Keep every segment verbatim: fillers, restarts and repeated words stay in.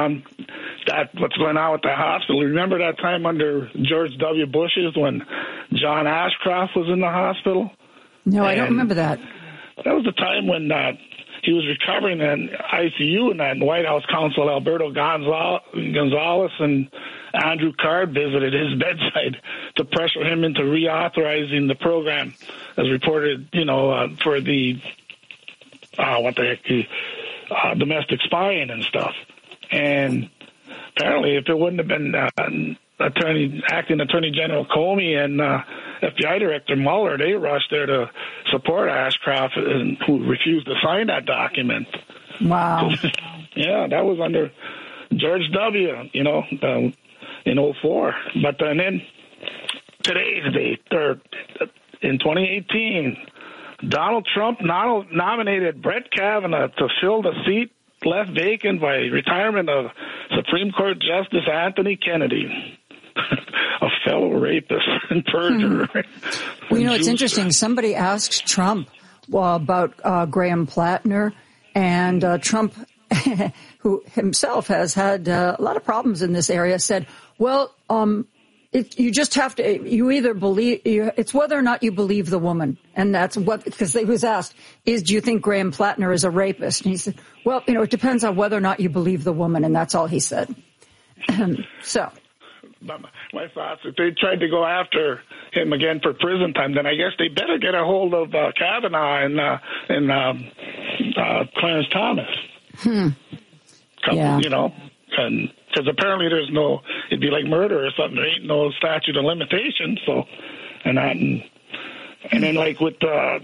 on that what's going on with the hospital. Remember that time under George W. Bush's when John Ashcroft was in the hospital? No, and I don't remember that. That was the time when uh, he was recovering in I C U, and that White House counsel Alberto Gonzalez and Andrew Card visited his bedside to pressure him into reauthorizing the program, as reported, you know, uh, for the uh, what the heck, the uh, domestic spying and stuff. And apparently, if it wouldn't have been uh, Attorney Acting Attorney General Comey and uh, F B I Director Mueller, they rushed there to support Ashcroft, and who refused to sign that document. Wow. Yeah, that was under George W., you know, um, in oh four. But then in today's date, or in twenty eighteen, Donald Trump nominated Brett Kavanaugh to fill the seat left vacant by retirement of Supreme Court Justice Anthony Kennedy, a fellow rapist and perjurer. Hmm. Well, you know, it's interesting. Somebody asked Trump uh, about uh, Graham Plattner, and uh, Trump, who himself has had uh, a lot of problems in this area, said, well, um, it, you just have to, you either believe, you, it's whether or not you believe the woman. And that's what, because he was asked, is, do you think Graham Plattner is a rapist? And he said, well, you know, it depends on whether or not you believe the woman. And that's all he said. So. My thoughts, if they tried to go after him again for prison time, then I guess they better get a hold of uh, Kavanaugh and, uh, and um, uh, Clarence Thomas. Hmm. Yeah. You know, and because apparently there's no, it'd be like murder or something. There ain't no statute of limitations. So, and that, and, and then like with uh,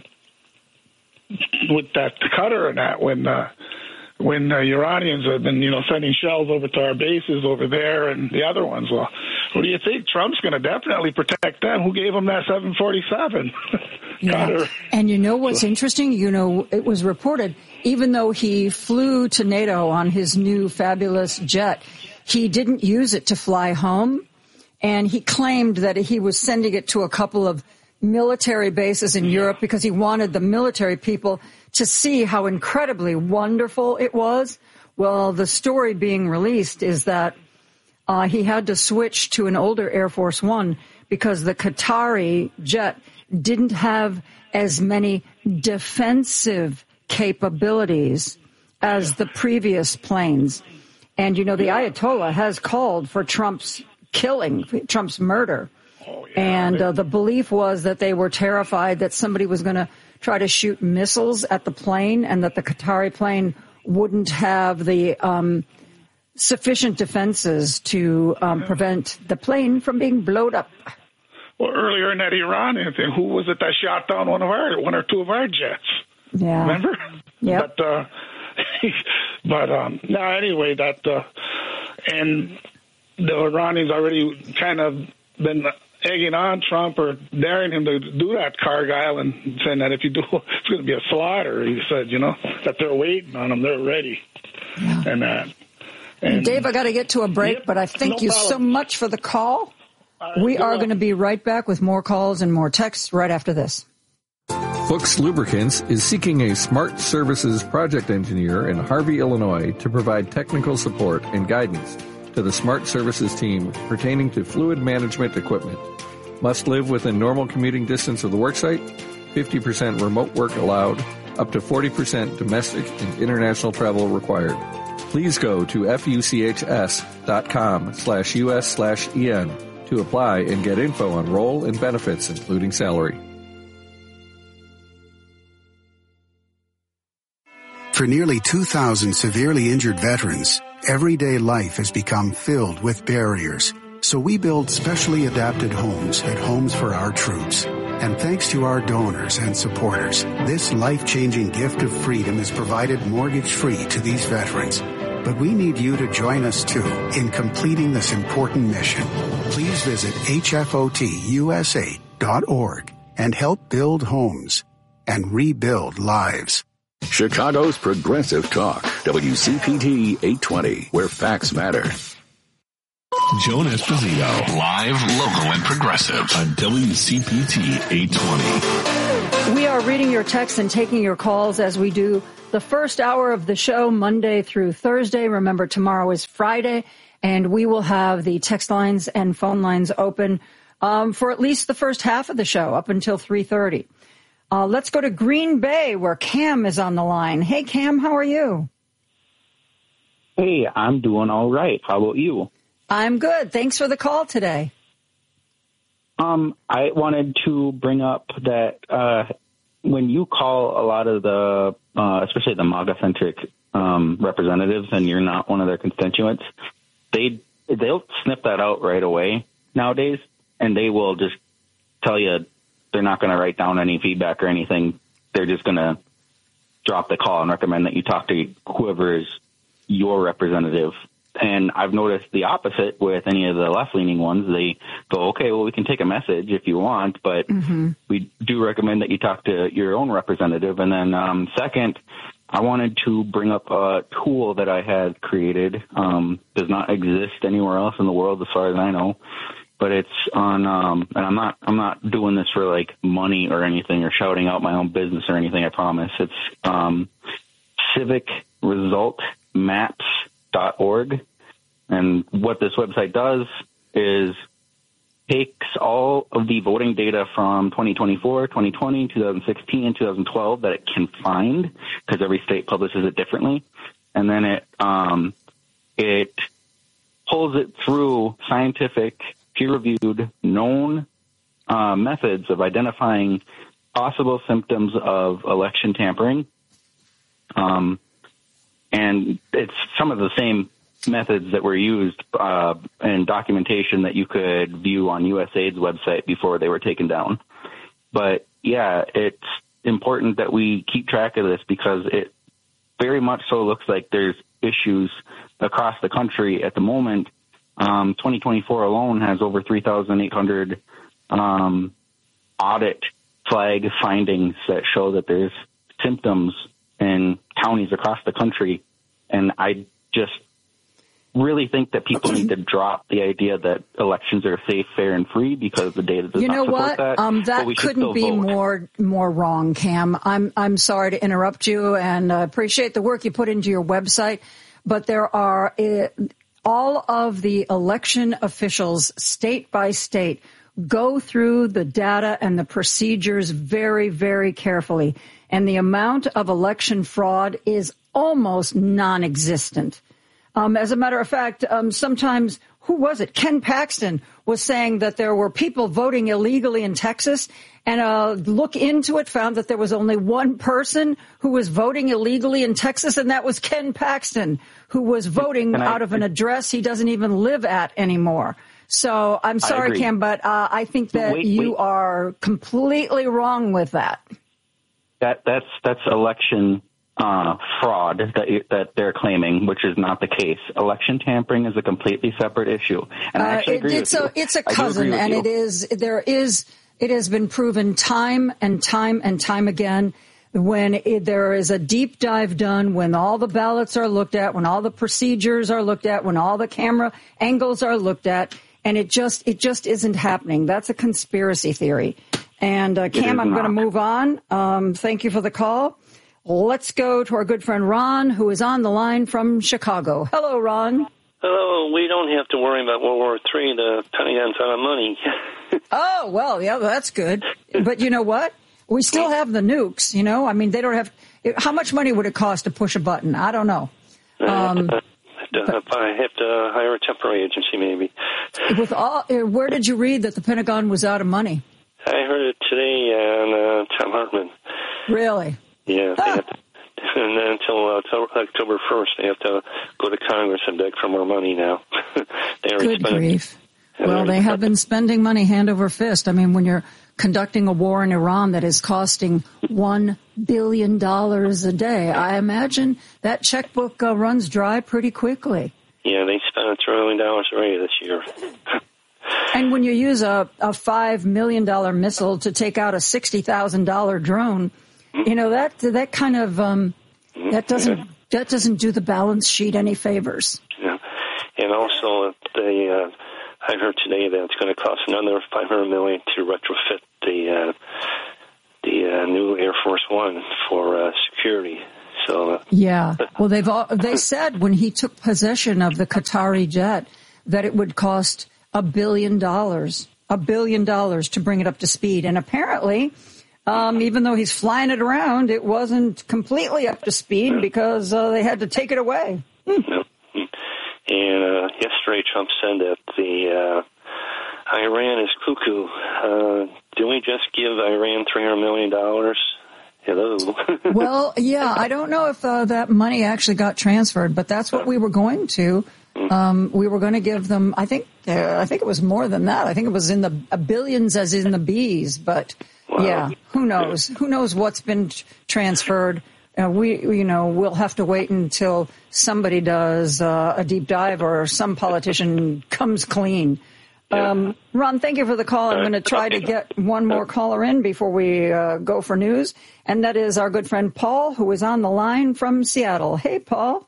with that Qatar and that, when uh, when uh, Iranians have been, you know, sending shells over to our bases over there and the other ones. Well, what do you think? Trump's going to definitely protect them. Who gave him that seven forty-seven? Yeah. And you know what's interesting? You know, it was reported, even though he flew to NATO on his new fabulous jet, he didn't use it to fly home. And he claimed that he was sending it to a couple of military bases in Europe because he wanted the military people to see how incredibly wonderful it was. Well, the story being released is that uh, he had to switch to an older Air Force One because the Qatari jet didn't have as many defensive capabilities as the previous planes. And, you know, the Ayatollah has called for Trump's killing, Trump's murder. Oh, yeah. And uh, the belief was that they were terrified that somebody was going to try to shoot missiles at the plane and that the Qatari plane wouldn't have the um, sufficient defenses to um, prevent the plane from being blown up. Well, earlier in that Iranian thing, who was it that shot down one of our, one or two of our jets? Yeah. Remember? Yeah. But, uh, but, um, no, anyway, that, uh, and the Iranians already kind of been egging on Trump or daring him to do that Cargill and saying that if you do, it's going to be a slaughter. He said, you know, that they're waiting on him. They're ready. Yeah. And, uh, and Dave, I got to get to a break, yep, but I thank no you problem. so much for the call. Right, we are well. going to be right back with more calls and more texts right after this. Fuchs Lubricants is seeking a smart services project engineer in Harvey, Illinois to provide technical support and guidance to the smart services team pertaining to fluid management equipment. Must live within normal commuting distance of the worksite, fifty percent remote work allowed, up to forty percent domestic and international travel required. Please go to fuchs.com slash us slash en to apply and get info on role and benefits, including salary. For nearly two thousand severely injured veterans, everyday life has become filled with barriers. So we build specially adapted homes at Homes for Our Troops. And thanks to our donors and supporters, this life-changing gift of freedom is provided mortgage-free to these veterans. But we need you to join us, too, in completing this important mission. Please visit H F O T U S A dot org and help build homes and rebuild lives. Chicago's Progressive Talk, W C P T eight twenty, where facts matter. Joan Esposito, live, local, and progressive on W C P T eight twenty. We are reading your texts and taking your calls as we do the first hour of the show, Monday through Thursday. Remember, tomorrow is Friday, and we will have the text lines and phone lines open um, for at least the first half of the show, up until three thirty. Uh, let's go to Green Bay, where Cam is on the line. Hey, Cam, how are you? Hey, I'm doing all right. How about you? I'm good. Thanks for the call today. Um, I wanted to bring up that uh, when you call a lot of the, uh, especially the MAGA-centric um, representatives, and you're not one of their constituents, they they'll snip that out right away nowadays, and they will just tell you they're not going to write down any feedback or anything. They're just going to drop the call and recommend that you talk to whoever is your representative. And I've noticed the opposite with any of the left-leaning ones. They go, okay, well, we can take a message if you want, but mm-hmm. we do recommend that you talk to your own representative. And then um, second, I wanted to bring up a tool that I had created. Um, does not exist anywhere else in the world as far as I know, but it's on, um, and I'm not, I'm not doing this for like money or anything or shouting out my own business or anything, I promise. It's um, civic result maps dot org. And what this website does is takes all of the voting data from twenty twenty-four, twenty twenty, two thousand sixteen, and two thousand twelve that it can find, because every state publishes it differently. And then it, um, it pulls it through scientific, peer-reviewed, known uh, methods of identifying possible symptoms of election tampering. Um, and it's some of the same methods that were used uh, in documentation that you could view on USAID's website before they were taken down. But, yeah, it's important that we keep track of this, because it very much so looks like there's issues across the country at the moment. Um, twenty twenty-four alone has over three thousand eight hundred um, audit flag findings that show that there's symptoms in counties across the country. And I just really think that people need to drop the idea that elections are safe, fair, and free, because the data does you not know support what? that. Um, that couldn't be vote. more more wrong, Cam. I'm I'm sorry to interrupt you, and uh, appreciate the work you put into your website, but there are uh, all of the election officials, state by state, go through the data and the procedures very, very carefully, and the amount of election fraud is almost non-existent. Um, as a matter of fact, um, sometimes, who was it? Ken Paxton was saying that there were people voting illegally in Texas, and a look into it found that there was only one person who was voting illegally in Texas, and that was Ken Paxton, who was voting I, out of an address he doesn't even live at anymore. So I'm sorry, Cam, but uh, I think that wait, you wait. are completely wrong with that. That that's that's election Uh, fraud that that they're claiming, which is not the case. Election tampering is a completely separate issue, and I actually uh, it, agree it's with a you. it's a cousin, and you. it is there is it has been proven time and time and time again when it, there is a deep dive done, when all the ballots are looked at, when all the procedures are looked at, when all the camera angles are looked at, and it just it just isn't happening. That's a conspiracy theory. And uh, Cam, I'm going to move on. Um, thank you for the call. Let's go to our good friend Ron, who is on the line from Chicago. Hello, Ron. Hello. We don't have to worry about World War Three. The Pentagon's out of money. Oh, well, yeah, that's good. But you know what? We still have the nukes, you know? I mean, they don't have... How much money would it cost to push a button? I don't know. Um, I, have to, but, I have to hire a temporary agency, maybe. With all, where did you read that the Pentagon was out of money? I heard it today on uh, Tom Hartman. Really? Yeah, they have to, and then until uh, October first, they have to go to Congress and beg for more money now. they Good grief. Well, they have been spending money hand over fist. I mean, when you're conducting a war in Iran that is costing one billion dollars a day, I imagine that checkbook uh, runs dry pretty quickly. Yeah, they spent a trillion dollars already this year. And when you use a, a five million dollars missile to take out a sixty thousand dollars drone, you know, that that kind of um, that doesn't that doesn't do the balance sheet any favors. Yeah, and also they uh, I heard today that it's going to cost another five hundred million dollars to retrofit the uh, the uh, new Air Force One for uh, security. So uh, yeah, well, they've all, they said when he took possession of the Qatari jet that it would cost a billion dollars, a billion dollars to bring it up to speed, and apparently. Um, even though he's flying it around, it wasn't completely up to speed because uh, they had to take it away. Hmm. Yep. And uh, yesterday, Trump said that the uh, Iran is cuckoo. Uh, didn't we just give Iran three hundred million dollars? Hello. Well, yeah, I don't know if uh, that money actually got transferred, but that's what we were going to. Um, we were going to give them. I think. Uh, I think it was more than that. I think it was in the uh, billions, as in the bees, but. Wow. Yeah, who knows? Who knows what's been transferred? Uh, we, you know, we'll have to wait until somebody does uh, a deep dive or some politician comes clean. Yeah. Um, Ron, thank you for the call. I'm going to try to get one more caller in before we uh, go for news, and that is our good friend Paul, who is on the line from Seattle. Hey, Paul.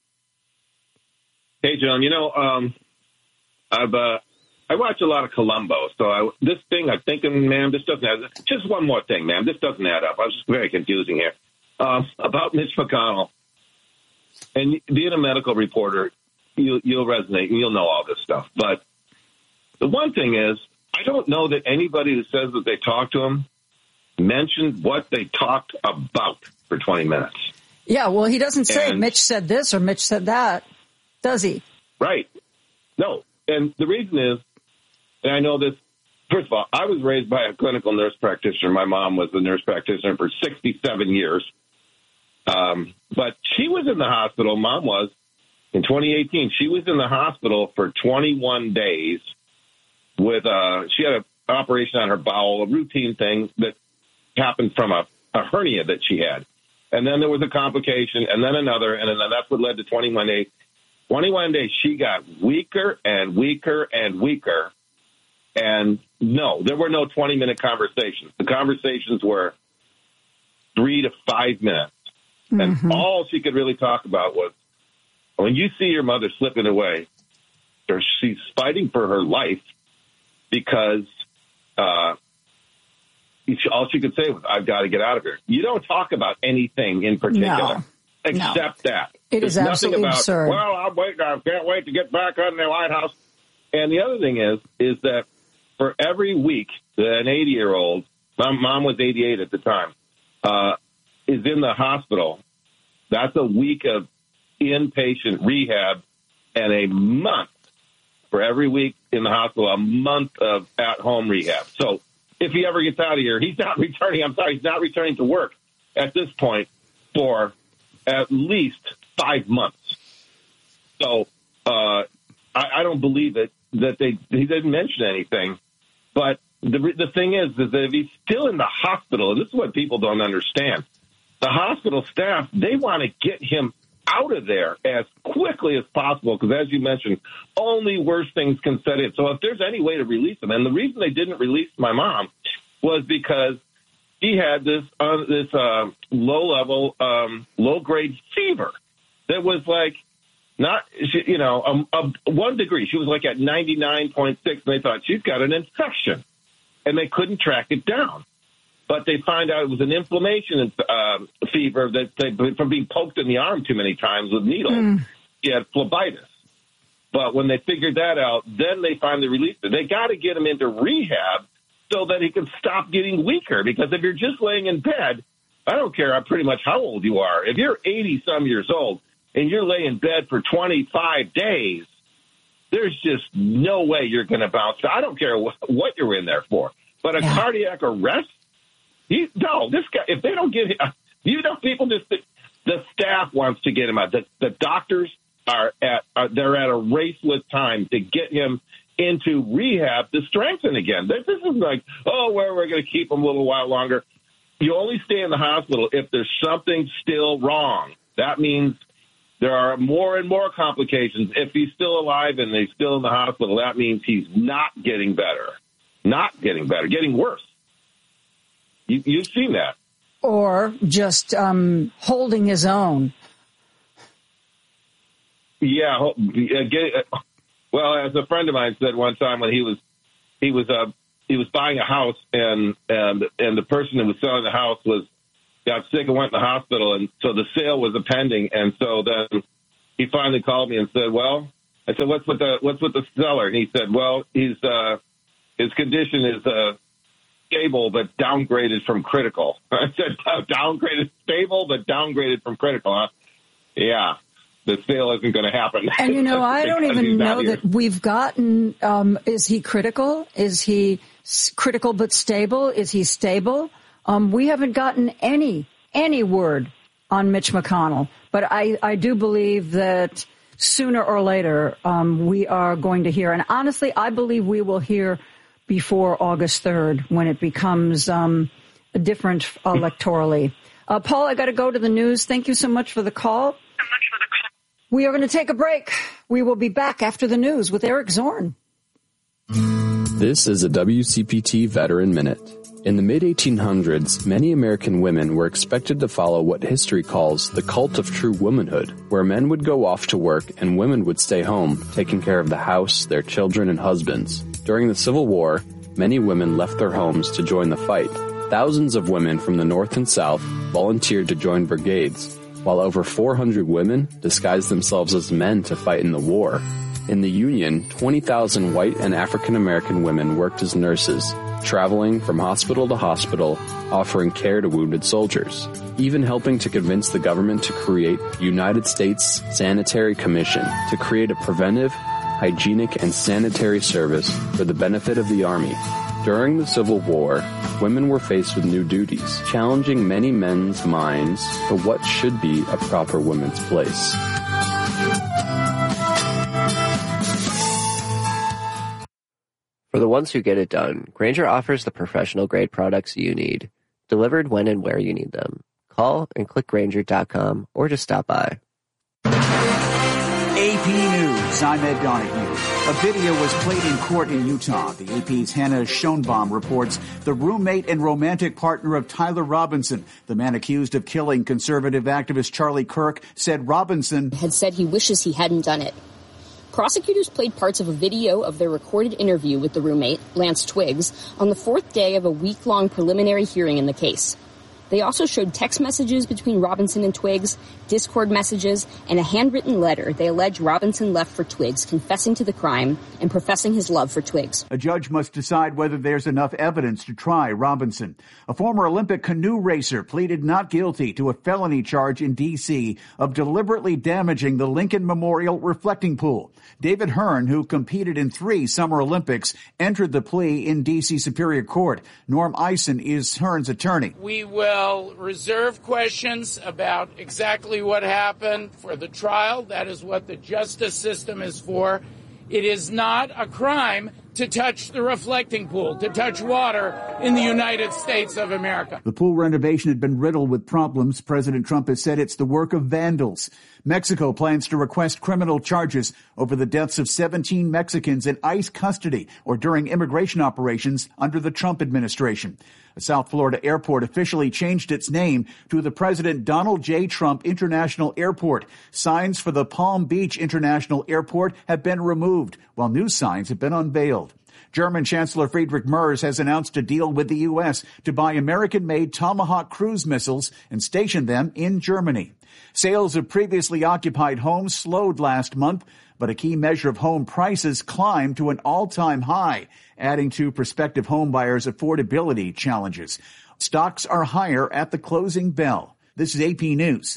Hey, John. You know, um, I've. Uh, I watch a lot of Columbo, so I, this thing, I'm thinking, ma'am, this doesn't add up. Just one more thing, ma'am, this doesn't add up. I was just very confusing here. Um, about Mitch McConnell, and being a medical reporter, you, you'll resonate, and you'll know all this stuff. But the one thing is, I don't know that anybody who says that they talked to him mentioned what they talked about for twenty minutes. Yeah, well, he doesn't say and, Mitch said this or Mitch said that, does he? Right. No, and the reason is, and I know this, first of all, I was raised by a clinical nurse practitioner. My mom was a nurse practitioner for sixty-seven years. Um, but she was in the hospital, Mom was, in twenty eighteen. She was in the hospital for twenty-one days with, uh, she had an operation on her bowel, a routine thing that happened from a, a hernia that she had. And then there was a complication, and then another, and then that's what led to twenty-one days. twenty-one days, she got weaker and weaker and weaker. And no, there were no twenty-minute conversations. The conversations were three to five minutes. Mm-hmm. And all she could really talk about was, when you see your mother slipping away, or she's fighting for her life because uh, all she could say was, I've got to get out of here. You don't talk about anything in particular no. except no. that. It There's is absolutely about, absurd. Well, I'm waiting. I can't wait to get back on the White House. And the other thing is, is that for every week that an eighty-year-old, my mom was eighty-eight at the time, uh, is in the hospital, that's a week of inpatient rehab and a month for every week in the hospital, a month of at-home rehab. So if he ever gets out of here, he's not returning. I'm sorry, he's not returning to work at this point for at least five months. So uh, I, I don't believe it that they he didn't mention anything. But the the thing is, is that if he's still in the hospital, and this is what people don't understand, the hospital staff, they want to get him out of there as quickly as possible because, as you mentioned, only worse things can set in. So if there's any way to release him, and the reason they didn't release my mom was because he had this uh, this uh, low-level, um, low-grade fever that was like not, you know, um, um, one degree. She was like at ninety-nine point six, and they thought she's got an infection, and they couldn't track it down. But they find out it was an inflammation uh, fever that they, from being poked in the arm too many times with needles. Mm. He had phlebitis. But when they figured that out, then they finally released it. They got to get him into rehab so that he can stop getting weaker. Because if you're just laying in bed, I don't care how pretty much how old you are. If you're eighty-some years old and you're laying in bed for twenty-five days, there's just no way you're going to bounce back. I don't care what, what you're in there for. But a yeah. cardiac arrest? He, no, this guy, if they don't get him, you know, people just, the, the staff wants to get him out. The, the doctors are at, are, they're at a race with time to get him into rehab to strengthen again. This, this is like, oh, well, we're going to keep him a little while longer. You only stay in the hospital if there's something still wrong. That means there are more and more complications. If he's still alive and he's still in the hospital, that means he's not getting better. Not getting better, getting worse. You, you've seen that. Or just um, holding his own. Yeah. Uh, get, uh, well, as a friend of mine said one time when he was he was uh, he was buying a house, and and and the person that was selling the house was got sick and went in the hospital, and so the sale was pending. And so then he finally called me and said, "Well," I said, "What's with the what's with the seller?" And he said, "Well, he's uh, his condition is uh, stable but downgraded from critical." I said, "Downgraded, stable but downgraded from critical, huh?" Yeah. The sale isn't going to happen. And, you know, I don't even know that we've gotten, um, is he critical? Is he s- critical but stable? Is he stable? Um, we haven't gotten any, any word on Mitch McConnell. But I, I do believe that sooner or later, um, we are going to hear. And honestly, I believe we will hear before August third when it becomes um, different electorally. Uh, Paul, I got to go to the news. Thank you so much for the call. We are going to take a break. We will be back after the news with Eric Zorn. This is a W C P T Veteran Minute. In the mid eighteen hundreds, many American women were expected to follow what history calls the cult of true womanhood, where men would go off to work and women would stay home, taking care of the house, their children, and husbands. During the Civil War, many women left their homes to join the fight. Thousands of women from the North and South volunteered to join brigades, while over four hundred women disguised themselves as men to fight in the war. In the Union, twenty thousand white and African American women worked as nurses, traveling from hospital to hospital, offering care to wounded soldiers, even helping to convince the government to create the United States Sanitary Commission to create a preventive, hygienic, and sanitary service for the benefit of the Army. During the Civil War, women were faced with new duties, challenging many men's minds for what should be a proper woman's place. For the ones who get it done, Grainger offers the professional-grade products you need, delivered when and where you need them. Call and click Grainger dot com or just stop by. A P News, I'm Ed Donahue. A video was played in court in Utah. The A P's Hannah Schoenbaum reports the roommate and romantic partner of Tyler Robinson, the man accused of killing conservative activist Charlie Kirk, said Robinson had said he wishes he hadn't done it. Prosecutors played parts of a video of their recorded interview with the roommate, Lance Twiggs, on the fourth day of a week-long preliminary hearing in the case. They also showed text messages between Robinson and Twiggs, Discord messages, and a handwritten letter they allege Robinson left for Twiggs, confessing to the crime and professing his love for Twiggs. A judge must decide whether there's enough evidence to try Robinson. A former Olympic canoe racer pleaded not guilty to a felony charge in D C of deliberately damaging the Lincoln Memorial reflecting pool. David Hearn, who competed in three Summer Olympics, entered the plea in D C Superior Court. Norm Eisen is Hearn's attorney. We will reserve questions about exactly what happened for the trial. That is what the justice system is for. It is not a crime to touch the reflecting pool, to touch water in the United States of America. The pool renovation had been riddled with problems. President Trump has said it's the work of vandals. Mexico plans to request criminal charges over the deaths of seventeen Mexicans in ICE custody or during immigration operations under the Trump administration. A South Florida airport officially changed its name to the President Donald J. Trump International Airport. Signs for the Palm Beach International Airport have been removed, while new signs have been unveiled. German Chancellor Friedrich Merz has announced a deal with the U S to buy American-made Tomahawk cruise missiles and station them in Germany. Sales of previously occupied homes slowed last month, but a key measure of home prices climbed to an all-time high, adding to prospective homebuyers' affordability challenges. Stocks are higher at the closing bell. This is A P News.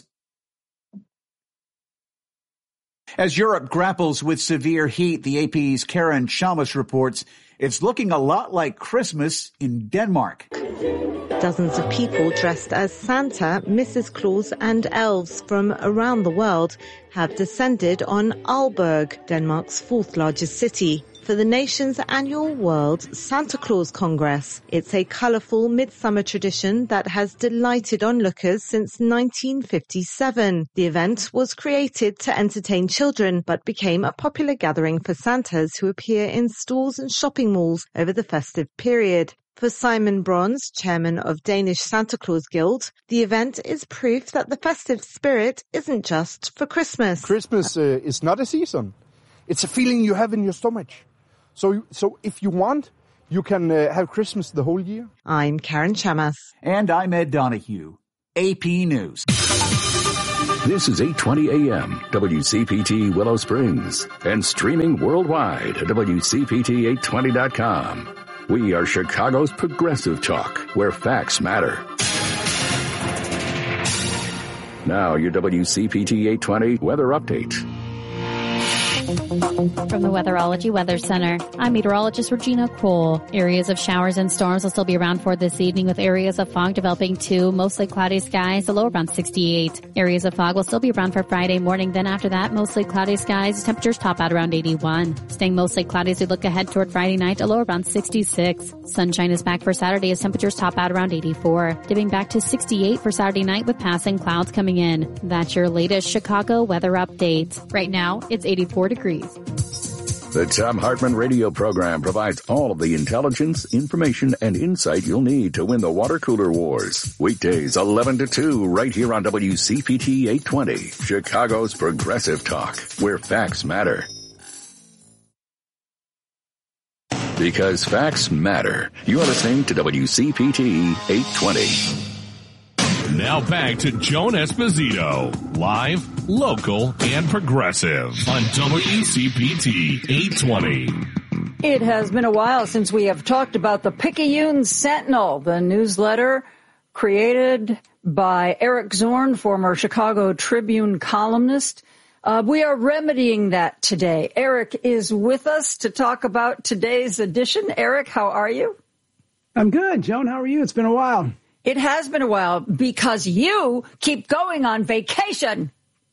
As Europe grapples with severe heat, the A P's Karen Shamus reports it's looking a lot like Christmas in Denmark. Dozens of people dressed as Santa, Missus Claus and elves from around the world have descended on Aalborg, Denmark's fourth largest city, for the nation's annual World Santa Claus Congress. It's a colourful midsummer tradition that has delighted onlookers since nineteen fifty-seven. The event was created to entertain children, but became a popular gathering for Santas who appear in stores and shopping malls over the festive period. For Simon Brons, chairman of Danish Santa Claus Guild, the event is proof that the festive spirit isn't just for Christmas. Christmas uh, is not a season. It's a feeling you have in your stomach. So, so if you want, you can uh, have Christmas the whole year. I'm Karen Chamas. And I'm Ed Donahue. A P News. This is eight twenty A M, W C P T Willow Springs, and streaming worldwide at W C P T eight twenty dot com. We are Chicago's progressive talk, where facts matter. Now, your W C P T eight twenty weather update. From the Weatherology Weather Center, I'm meteorologist Regina Cole. Areas of showers and storms will still be around for this evening, with areas of fog developing too. Mostly cloudy skies, a low around sixty-eight. Areas of fog will still be around for Friday morning. Then after that, mostly cloudy skies. Temperatures top out around eighty-one. Staying mostly cloudy as we look ahead toward Friday night, a low around sixty-six. Sunshine is back for Saturday as temperatures top out around eighty-four. Dipping back to sixty-eight for Saturday night with passing clouds coming in. That's your latest Chicago weather update. Right now, it's eighty-four degrees. The Thom Hartmann radio program provides all of the intelligence, information, and insight you'll need to win the water cooler wars. Weekdays eleven to two right here on W C P T eight twenty, Chicago's progressive talk, where facts matter. Because facts matter. You're listening to W C P T eight twenty. Now back to Joan Esposito, live, local, and progressive on W C P T eight twenty. It has been a while since we have talked about the Picayune Sentinel, the newsletter created by Eric Zorn, former Chicago Tribune columnist. Uh, we are remedying that today. Eric is with us to talk about today's edition. Eric, how are you? I'm good. Joan, how are you? It's been a while. It has been a while because you keep going on vacation.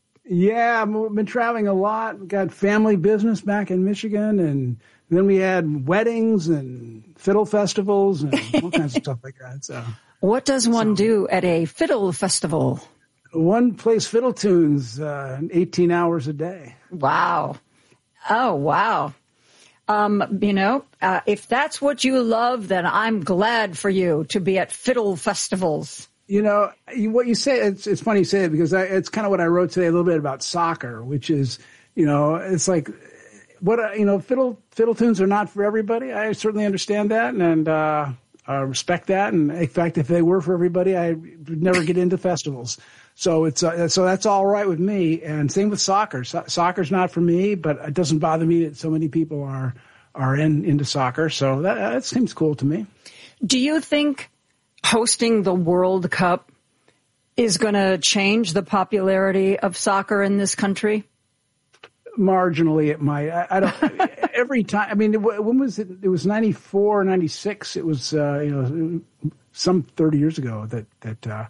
Yeah, I've been traveling a lot. We've got family business back in Michigan, and then we had weddings and fiddle festivals and all kinds of stuff like that. So, what does one so, do at a fiddle festival? One plays fiddle tunes uh, eighteen hours a day. Wow. Oh, wow. Um, you know, uh, if that's what you love, then I'm glad for you to be at fiddle festivals. You know, what you say, it's, it's funny you say it because I, it's kind of what I wrote today a little bit about soccer, which is, you know, it's like, what, you know, fiddle, fiddle tunes are not for everybody. I certainly understand that and, uh, I respect that. And in fact, if they were for everybody, I would never get into festivals. So it's, uh, so that's all right with me. And same with soccer. So, soccer's not for me, but it doesn't bother me that so many people are, are in, into soccer. So that, that seems cool to me. Do you think hosting the World Cup is going to change the popularity of soccer in this country? Marginally, it might. I, I don't. Every time. I mean, when was it? It was ninety-four, ninety-six. It was, uh, you know, some thirty years ago that that uh,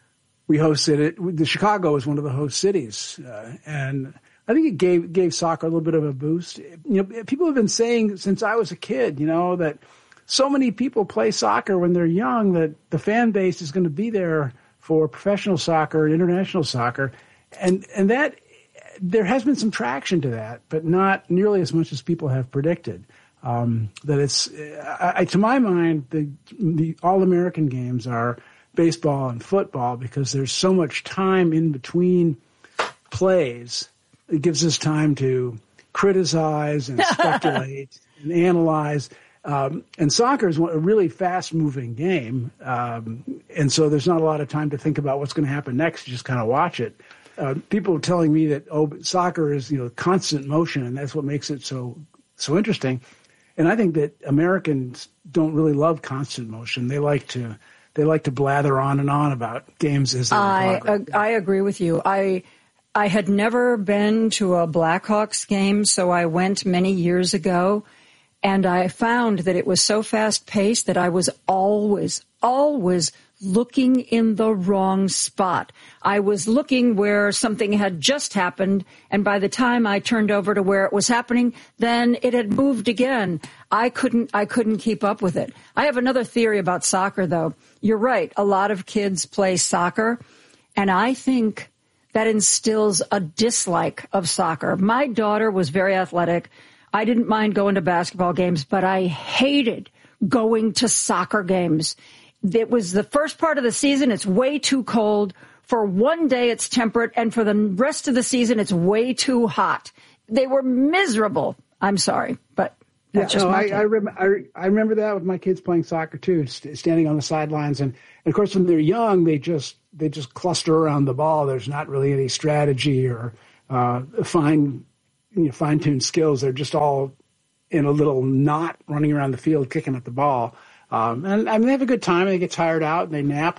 we hosted it. The Chicago was one of the host cities, uh, and I think it gave gave soccer a little bit of a boost. You know, people have been saying since I was a kid, you know, that so many people play soccer when they're young that the fan base is going to be there for professional soccer and international soccer, and and that. There has been some traction to that, but not nearly as much as people have predicted. Um, that it's, I, I, to my mind, the, the All-American games are baseball and football because there's so much time in between plays. It gives us time to criticize and speculate and analyze. Um, and soccer is a really fast-moving game, um, and so there's not a lot of time to think about what's going to happen next. You just kind of watch it. Uh, people are telling me that, oh, but soccer is, you know, constant motion, and that's what makes it so so interesting. And I think that Americans don't really love constant motion. They like to they like to blather on and on about games as they I uh, I agree with you. I I had never been to a Blackhawks game, so I went many years ago, and I found that it was so fast paced that I was always always looking in the wrong spot. I was looking where something had just happened, and by the time I turned over to where it was happening, then it had moved again. I couldn't, I couldn't keep up with it. I have another theory about soccer, though. You're right. A lot of kids play soccer, and I think that instills a dislike of soccer. My daughter was very athletic. I didn't mind going to basketball games, but I hated going to soccer games. It was the first part of the season. It's way too cold. For one day, it's temperate. And for the rest of the season, it's way too hot. They were miserable. I'm sorry, but Yeah, That's just no, my I, take. I, rem- I, I remember that with my kids playing soccer too, st- standing on the sidelines, and, and of course when they're young, they just they just cluster around the ball. There's not really any strategy or uh, fine you know, fine tuned skills. They're just all in a little knot running around the field, kicking at the ball, um, and I mean they have a good time. And they get tired out and they nap,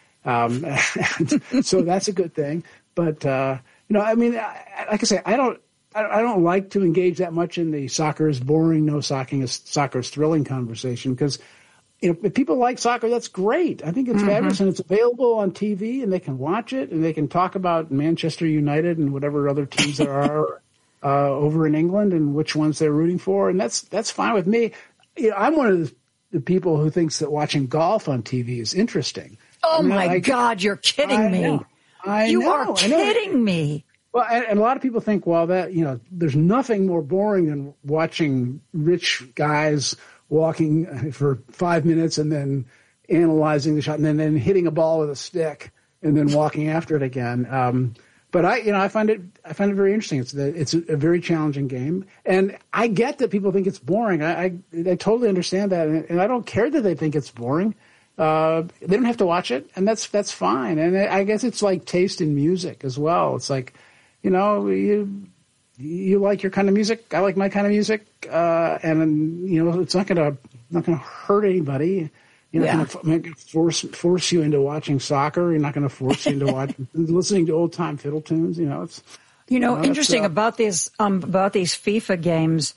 um, and so that's a good thing. But uh, you know, I mean, I, like I say, I don't. I don't like to engage that much in the soccer is boring, no soccer is, soccer is thrilling conversation because, you know, if people like soccer, that's great. I think it's mm-hmm. fabulous, and it's available on T V, and they can watch it, and they can talk about Manchester United and whatever other teams there are uh, over in England and which ones they're rooting for, and that's that's fine with me. You know, I'm one of the, the people who thinks that watching golf on T V is interesting. Oh, I mean, my like, God, you're kidding I me. Know. I you know, are kidding me. Well, and, and a lot of people think, well, that, you know, there's nothing more boring than watching rich guys walking for five minutes and then analyzing the shot and then, then hitting a ball with a stick and then walking after it again. Um, but I, you know, I find it, I find it very interesting. It's the, it's a, a very challenging game, and I get that people think it's boring. I, I, I totally understand that, and, and I don't care that they think it's boring. Uh, they don't have to watch it, and that's that's fine. And I guess it's like taste in music as well. It's like, you know, you you like your kind of music, I like my kind of music, uh, and you know, it's not gonna not gonna hurt anybody. You're yeah. not going to force force you into watching soccer. You're not going to force you into watching listening to old time fiddle tunes. You know, it's you know, you know interesting uh, about these um, about these FIFA games.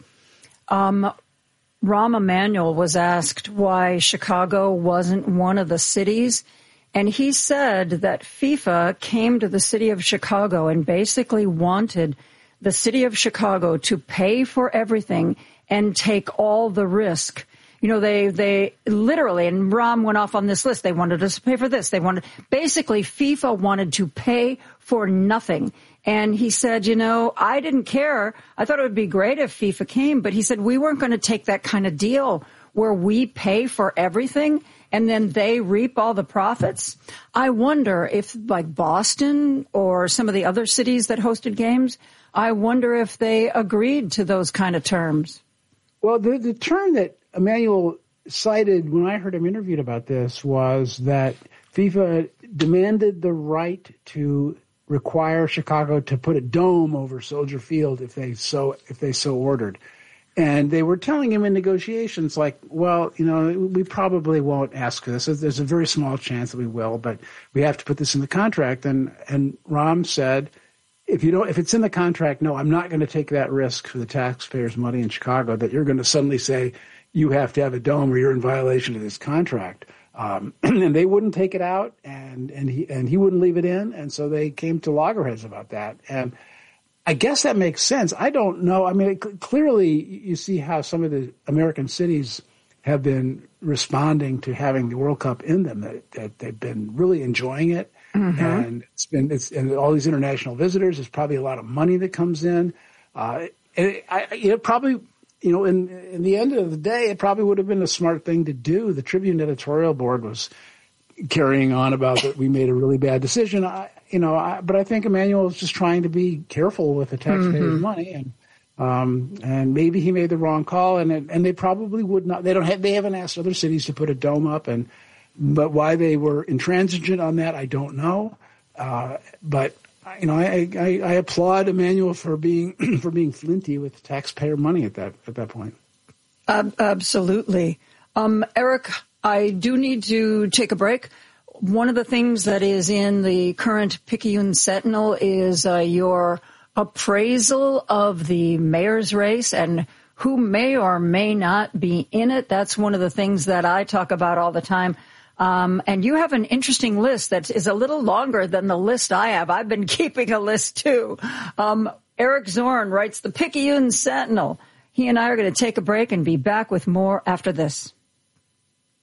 Um, Rahm Emanuel was asked why Chicago wasn't one of the cities, and he said that FIFA came to the city of Chicago and basically wanted the city of Chicago to pay for everything and take all the risk. You know, they, they literally, and Rahm went off on this list, they wanted us to pay for this. They wanted, basically FIFA wanted to pay for nothing. And he said, you know, I didn't care. I thought it would be great if FIFA came, but he said we weren't going to take that kind of deal where we pay for everything and then they reap all the profits. I wonder if, like Boston or some of the other cities that hosted games, I wonder if they agreed to those kind of terms. Well, the, the term that Emanuel cited when I heard him interviewed about this was that FIFA demanded the right to require Chicago to put a dome over Soldier Field if they so if they so ordered. And they were telling him in negotiations, like, well, you know, we probably won't ask for this. There's a very small chance that we will, but we have to put this in the contract. And and Rahm said, if you don't, if it's in the contract, no, I'm not going to take that risk for the taxpayers' money in Chicago that you're going to suddenly say you have to have a dome or you're in violation of this contract. Um, and they wouldn't take it out, and, and he and he wouldn't leave it in, and so they came to loggerheads about that. And I guess that makes sense. I don't know. I mean, it, clearly you see how some of the American cities have been responding to having the World Cup in them. That, that they've been really enjoying it, mm-hmm. and it's been it's and all these international visitors. There's probably a lot of money that comes in. Uh, and it, I, it probably. You know, in, in the end of the day, it probably would have been a smart thing to do. The Tribune editorial board was carrying on about that we made a really bad decision. I, you know, I, but I think Emanuel was just trying to be careful with the taxpayers' mm-hmm. money, and um, and maybe he made the wrong call. And and they probably would not. They don't have. They haven't asked other cities to put a dome up, and but why they were intransigent on that, I don't know. Uh, but. You know, I, I, I applaud Emanuel for being for being flinty with taxpayer money at that at that point. Uh, absolutely, um, Eric. I do need to take a break. One of the things that is in the current Picayune Sentinel is uh, your appraisal of the mayor's race and who may or may not be in it. That's one of the things that I talk about all the time. Um, and you have an interesting list that is a little longer than the list I have. I've been keeping a list too. Um, Eric Zorn writes the Picayune Sentinel. He and I are going to take a break and be back with more after this.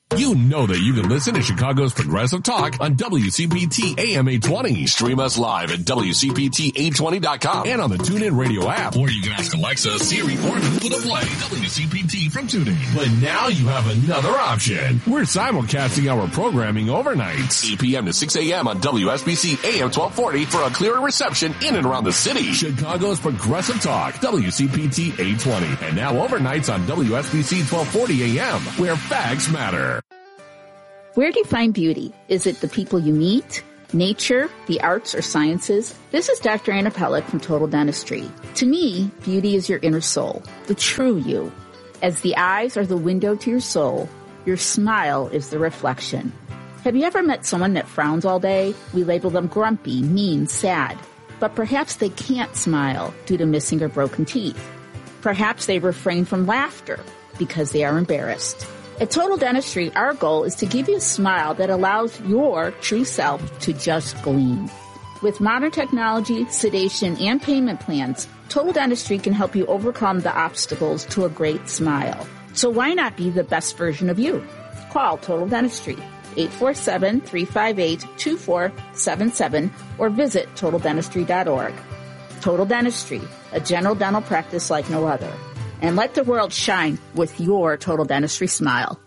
You know that you can listen to Chicago's Progressive Talk on W C P T A M eight twenty. Stream us live at W C P T eight twenty dot com and on the TuneIn Radio app. Or you can ask Alexa, Siri, or Google to play W C P T from TuneIn. But now you have another option. We're simulcasting our programming overnights, eight p.m. to six a.m. on W S B C A M twelve forty for a clearer reception in and around the city. Chicago's Progressive Talk, W C P T eight twenty. And now overnights on W S B C twelve forty A M, where facts matter. Where do you find beauty? Is it the people you meet, nature, the arts, or sciences? This is Doctor Anna Pellick from Total Dentistry. To me, beauty is your inner soul, the true you. As the eyes are the window to your soul, your smile is the reflection. Have you ever met someone that frowns all day? We label them grumpy, mean, sad. But perhaps they can't smile due to missing or broken teeth. Perhaps they refrain from laughter because they are embarrassed. At Total Dentistry, our goal is to give you a smile that allows your true self to just gleam. With modern technology, sedation, and payment plans, Total Dentistry can help you overcome the obstacles to a great smile. So why not be the best version of you? Call Total Dentistry, eight four seven, three five eight, two four seven seven, or visit total dentistry dot org. Total Dentistry, a general dental practice like no other. And let the world shine with your Total Dentistry smile.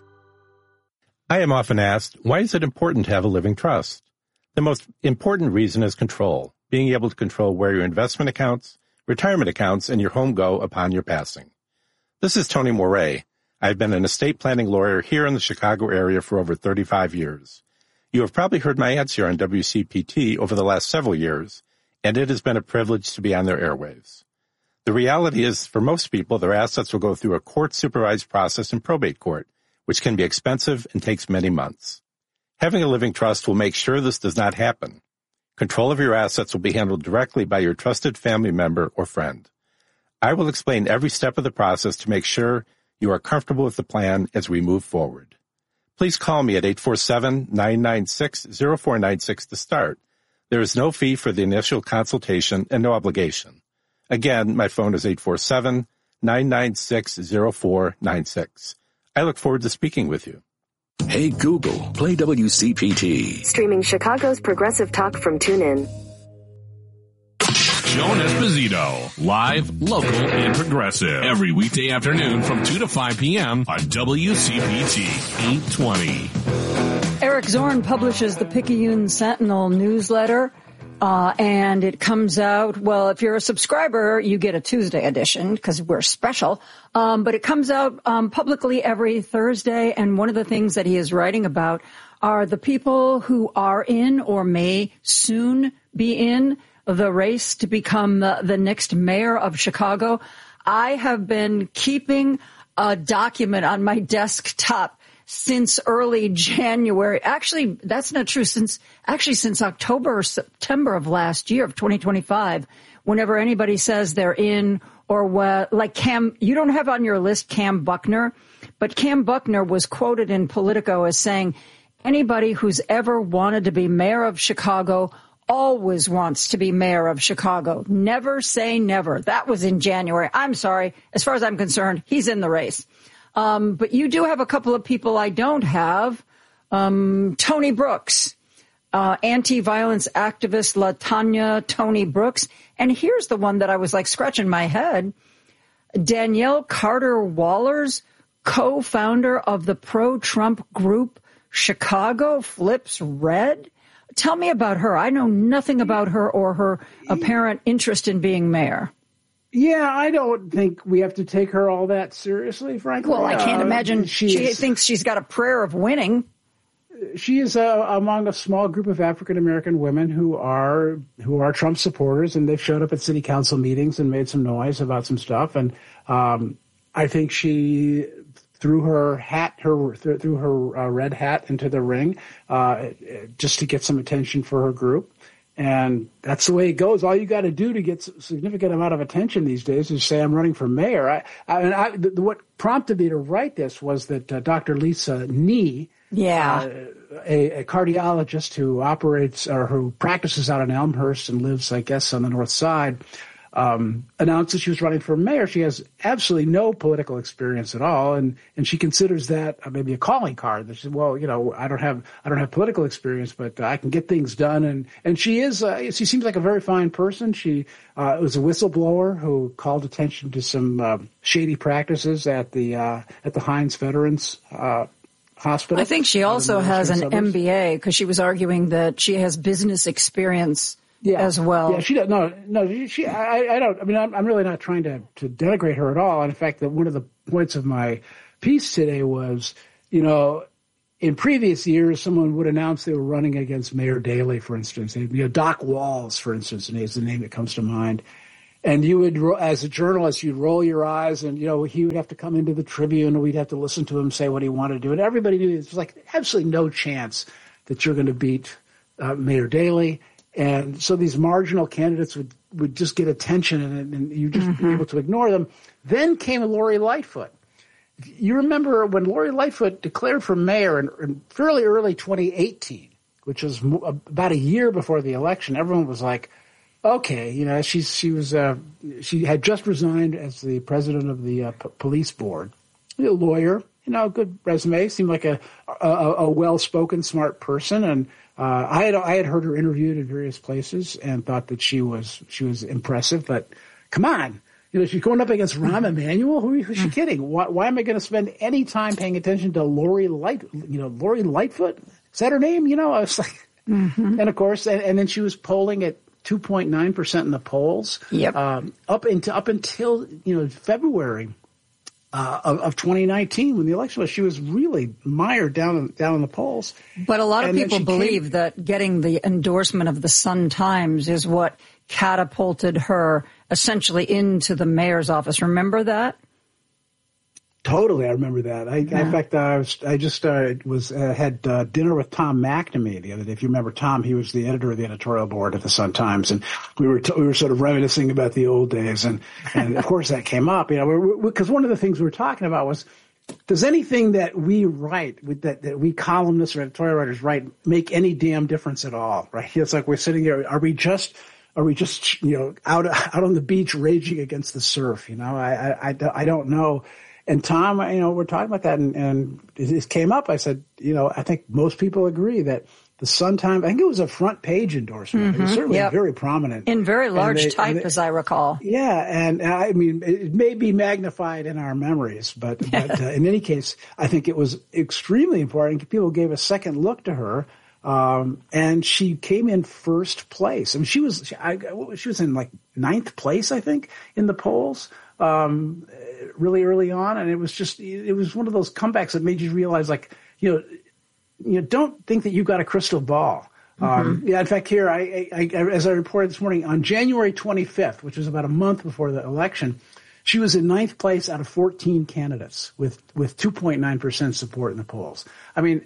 I am often asked, why is it important to have a living trust? The most important reason is control, being able to control where your investment accounts, retirement accounts, and your home go upon your passing. This is Tony Moret. I've been an estate planning lawyer here in the Chicago area for over thirty-five years. You have probably heard my ads here on W C P T over the last several years, and it has been a privilege to be on their airwaves. The reality is, for most people, their assets will go through a court-supervised process in probate court, which can be expensive and takes many months. Having a living trust will make sure this does not happen. Control of your assets will be handled directly by your trusted family member or friend. I will explain every step of the process to make sure you are comfortable with the plan as we move forward. Please call me at eight four seven, nine nine six, zero four nine six to start. There is no fee for the initial consultation and no obligation. Again, my phone is eight four seven, nine nine six, zero four nine six. I look forward to speaking with you. Hey Google, play W C P T. Streaming Chicago's Progressive Talk from TuneIn. Joan Esposito, live, local, and progressive. Every weekday afternoon from two to five p.m. on W C P T eight twenty. Eric Zorn publishes the Picayune Sentinel newsletter. Uh, and it comes out, well, if you're a subscriber, you get a Tuesday edition because we're special. Um, but it comes out um, publicly every Thursday. And one of the things that he is writing about are the people who are in or may soon be in the race to become the, the next mayor of Chicago. I have been keeping a document on my desktop since early January. Actually, that's not true. Since actually since October or September of last year of twenty twenty-five, whenever anybody says they're in or what, like Cam, you don't have on your list Cam Buckner, but Cam Buckner was quoted in Politico as saying, anybody who's ever wanted to be mayor of Chicago always wants to be mayor of Chicago. Never say never. That was in January. I'm sorry. As far as I'm concerned, he's in the race. Um, but you do have a couple of people I don't have. Um, Tony Brooks, uh, anti-violence activist LaTanya Tony Brooks. And here's the one that I was like scratching my head. Danielle Carter Wallers, co-founder of the pro-Trump group Chicago Flips Red. Tell me about her. I know nothing about her or her apparent interest in being mayor. Yeah, I don't think we have to take her all that seriously, frankly. Well, I can't uh, imagine she, she is, thinks she's got a prayer of winning. She is uh, among a small group of African-American women who are who are Trump supporters, and they've showed up at city council meetings and made some noise about some stuff. And um, I think she threw her hat, her threw her uh, red hat into the ring uh, just to get some attention for her group. And that's the way it goes. All you got to do to get a significant amount of attention these days is say, I'm running for mayor. I, I, and I, the, what prompted me to write this was that uh, Doctor Lisa Nee, yeah, uh, a, a cardiologist who operates or who practices out in Elmhurst and lives, I guess, on the north side, um, announced that she was running for mayor. She has absolutely no political experience at all, and, and she considers that uh, maybe a calling card. That she said, well, you know, I don't have I don't have political experience, but uh, I can get things done. And and she is uh, she seems like a very fine person. She uh, was a whistleblower who called attention to some uh, shady practices at the uh, at the Heinz Veterans uh, Hospital. I think she also has an suburbs. M B A because she was arguing that she has business experience. Yeah. As well. Yeah, she does. No, no, she, I, I don't, I mean, I'm, I'm really not trying to, to denigrate her at all. In fact, that one of the points of my piece today was, you know, in previous years, someone would announce they were running against Mayor Daley, for instance. You know, Doc Walls, for instance, is the name that comes to mind. And you would, as a journalist, you'd roll your eyes and, you know, he would have to come into the Tribune and we'd have to listen to him say what he wanted to do. And everybody knew there's like absolutely no chance that you're going to beat uh, Mayor Daley. And so these marginal candidates would, would just get attention and, and you'd just mm-hmm. be able to ignore them. Then came Lori Lightfoot. You remember when Lori Lightfoot declared for mayor in, in fairly early twenty eighteen, which was about a year before the election, everyone was like, okay, you know, she's, she was, uh, she had just resigned as the president of the uh, p- police board. A lawyer, you know, good resume, seemed like a, a, a well-spoken, smart person. And Uh, I had I had heard her interviewed in various places and thought that she was she was impressive, but come on, you know, she's going up against Rahm Emanuel. Who is she kidding? Why, why am I going to spend any time paying attention to Lori Light? You know, Lori Lightfoot, is that her name? You know, I was like, mm-hmm. and of course, and, and then she was polling at two point nine percent in the polls. Yep. Um, up into up until you know February. Uh, of, of twenty nineteen, when the election was, she was really mired down down in the polls. But a lot of and people believe came, that getting the endorsement of the Sun-Times is what catapulted her essentially into the mayor's office. Remember that? Totally, I remember that. I, yeah. In fact, I was I just uh, was uh, had uh, dinner with Tom McNamee the other day. If you remember Tom, he was the editor of the editorial board at the Sun-Times, and we were t- we were sort of reminiscing about the old days, and and of course that came up. You know, because one of the things we were talking about was, does anything that we write, that that we columnists or editorial writers write, make any damn difference at all? Right? It's like we're sitting here. Are we just Are we just you know out out on the beach raging against the surf? You know, I I, I, I don't know. And Tom, you know, we're talking about that, and, and it came up. I said, you know, I think most people agree that the Sun-Times, I think it was a front page endorsement. Mm-hmm. It was certainly yep. very prominent. In very large they, type, they, as I recall. Yeah, and I mean, it may be magnified in our memories, but, but uh, in any case, I think it was extremely important. People gave a second look to her, um, and she came in first place. I mean, she was, she, I, she was in like ninth place, I think, in the polls. Um, really early on, and it was just, it was one of those comebacks that made you realize, like, you know, you know, don't think that you've got a crystal ball. Mm-hmm. Um, yeah, in fact, here, I, I, I, as I reported this morning, on January twenty-fifth, which was about a month before the election, she was in ninth place out of fourteen candidates with, with two point nine percent support in the polls. I mean,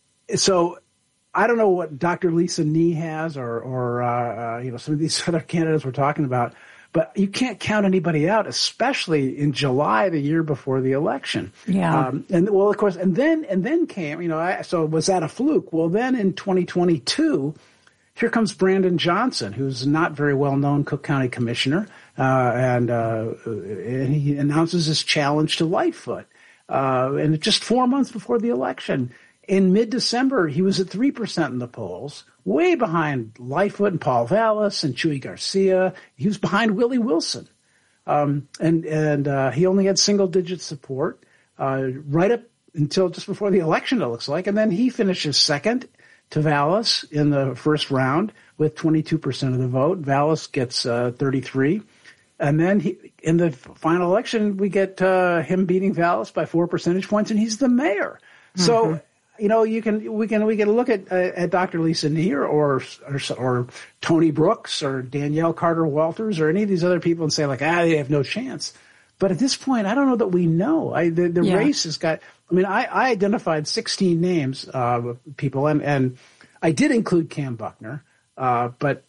so I don't know what Doctor Lisa Nee has or, or uh, uh, you know, some of these other candidates we're talking about, but you can't count anybody out, especially in July, the year before the election. Yeah. Um, and well, of course, and then and then came, you know, I, so was that a fluke? Well, then in twenty twenty-two, here comes Brandon Johnson, who's not very well known Cook County commissioner, uh, and, uh, and he announces his challenge to Lightfoot, uh, and just four months before the election. In mid-December, he was at three percent in the polls, way behind Lightfoot and Paul Vallis and Chuy Garcia. He was behind Willie Wilson. Um, and and uh, he only had single-digit support uh, right up until just before the election, it looks like. And then he finishes second to Vallis in the first round with twenty-two percent of the vote. Vallis gets uh, thirty-three. And then he, in the final election, we get uh, him beating Vallis by four percentage points, and he's the mayor. Mm-hmm. So, you know, you can we can we can look at uh, at Doctor Lisa Nee or, or or Tony Brooks or Danielle Carter Walters or any of these other people and say like, ah, they have no chance. But at this point, I don't know that we know. I, the the yeah. race has got. I mean, I, I identified sixteen names uh, of people, and and I did include Cam Buckner, uh, but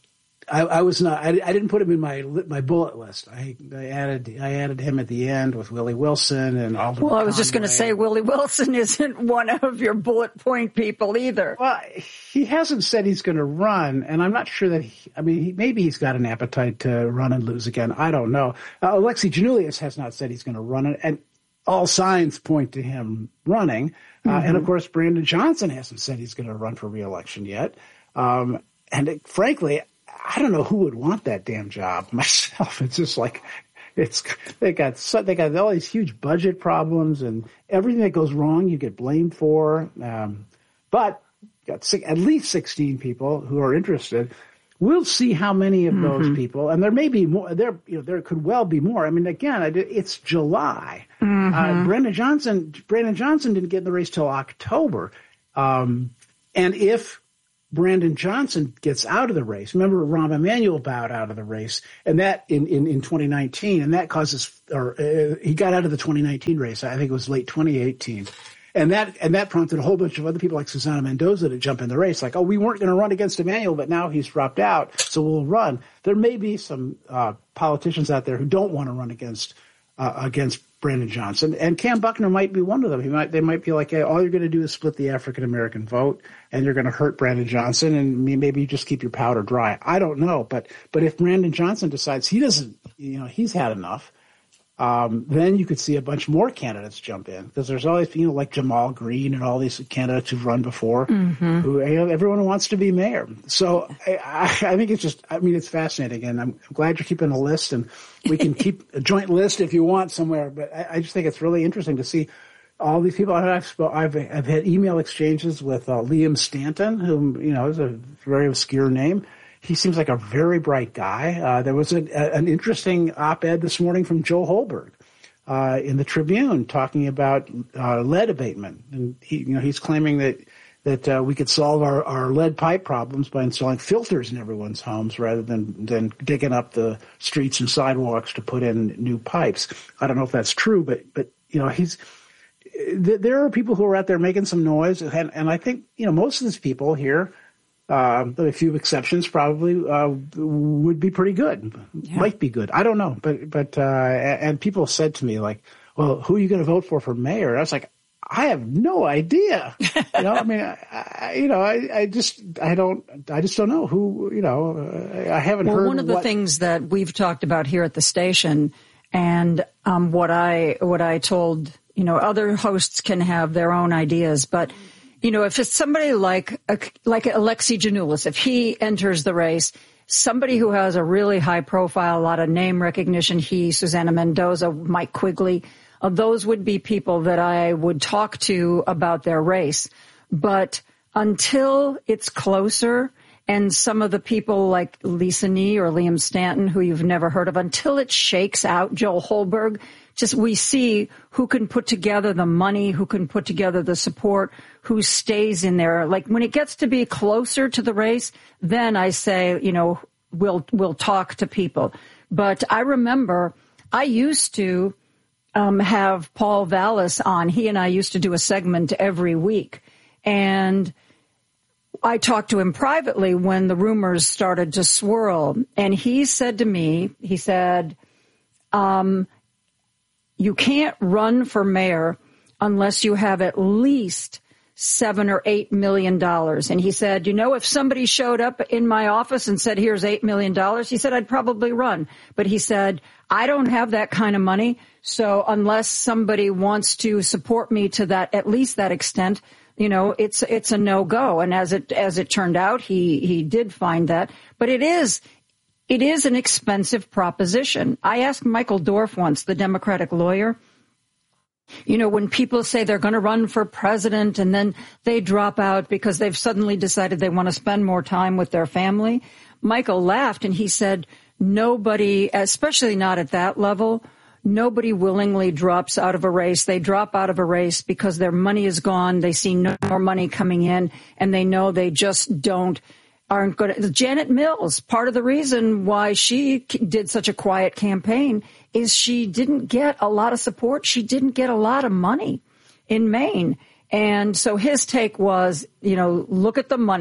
I, I was not. I, I didn't put him in my my bullet list. I, I added I added him at the end with Willie Wilson and Alderman Well, I was Conway. just going to say Willie Wilson isn't one of your bullet point people either. Well, he hasn't said he's going to run, and I'm not sure that. He, I mean, he, maybe he's got an appetite to run and lose again. I don't know. Uh, Alexi Giannoulias has not said he's going to run, and, and all signs point to him running. Uh, Mm-hmm. And of course, Brandon Johnson hasn't said he's going to run for re-election yet. Um, and it, frankly, I don't know who would want that damn job myself. It's just like, it's, they got, so, they got all these huge budget problems, and everything that goes wrong, you get blamed for. Um, but got six, at least sixteen people who are interested. We'll see how many of those Mm-hmm. people, and there may be more, there, you know, there could well be more. I mean, again, I did, it's July. Mm-hmm. Uh, Brandon Johnson, Brandon Johnson didn't get in the race till October. Um, and if Brandon Johnson gets out of the race, remember Rahm Emanuel bowed out of the race, and that in, in, in twenty nineteen, and that causes, or uh, he got out of the twenty nineteen race. I think it was late twenty eighteen. And that and that prompted a whole bunch of other people like Susana Mendoza to jump in the race. Like, oh, we weren't going to run against Emanuel, but now he's dropped out, so we'll run. There may be some uh, politicians out there who don't want to run against uh, against Brandon Johnson, and Cam Buckner might be one of them. He might they might be like, hey, all you're going to do is split the African American vote, and you're going to hurt Brandon Johnson, and maybe you just keep your powder dry. I don't know, but but if Brandon Johnson decides he doesn't, you know, he's had enough. Um, then you could see a bunch more candidates jump in, because there's always, you know, like Jamal Green and all these candidates who've run before, Mm-hmm. who, you know, everyone wants to be mayor. So I, I think it's just, I mean, it's fascinating, and I'm, I'm glad you're keeping a list, and we can keep a joint list if you want somewhere. But I, I just think it's really interesting to see all these people. I've, I've, I've had email exchanges with uh, Liam Stanton, who, you know, is a very obscure name. He seems like a very bright guy. Uh, there was a, a, an interesting op-ed this morning from Joe Holberg uh, in the Tribune talking about uh, lead abatement, and he, you know, he's claiming that that uh, we could solve our, our lead pipe problems by installing filters in everyone's homes rather than than digging up the streets and sidewalks to put in new pipes. I don't know if that's true, but but you know, he's th- there are people who are out there making some noise, and, and I think, you know, most of these people here. Uh, a few exceptions probably uh, would be pretty good, yeah. Might be good. I don't know, but but uh, and people said to me like, "Well, who are you going to vote for for mayor?" I was like, "I have no idea." You know, I mean, I, I, you know, I, I just I don't I just don't know who. You know, I haven't well, heard. One of the what... things that we've talked about here at the station, and um, what I what I told, you know, other hosts can have their own ideas, but. You know, if it's somebody like like Alexi Giannoulias, if he enters the race, somebody who has a really high profile, a lot of name recognition, he, Susana Mendoza, Mike Quigley, uh, those would be people that I would talk to about their race. But until it's closer, and some of the people like Lisa Nee or Liam Stanton, who you've never heard of, until it shakes out, Joel Holberg, just we see who can put together the money, who can put together the support, who stays in there. Like when it gets to be closer to the race, then I say, you know, we'll we'll talk to people. But I remember I used to um, have Paul Vallis on. He and I used to do a segment every week, and I talked to him privately when the rumors started to swirl, and he said to me, he said, um, you can't run for mayor unless you have at least seven or eight million dollars. And he said, you know, if somebody showed up in my office and said, here's eight million dollars, he said, I'd probably run. But he said, I don't have that kind of money. So unless somebody wants to support me to that, at least that extent, you know, it's, it's a no-go. And as it, as it turned out, he, he did find that. But it is, it is an expensive proposition. I asked Michael Dorf once, the Democratic lawyer, you know, when people say they're going to run for president and then they drop out because they've suddenly decided they want to spend more time with their family, Michael laughed and he said, nobody, especially not at that level, nobody willingly drops out of a race. They drop out of a race because their money is gone. They see no more money coming in, and they know they just don't, aren't going to. Janet Mills, part of the reason why she did such a quiet campaign is she didn't get a lot of support. She didn't get a lot of money in Maine. And so his take was, you know, look at the money.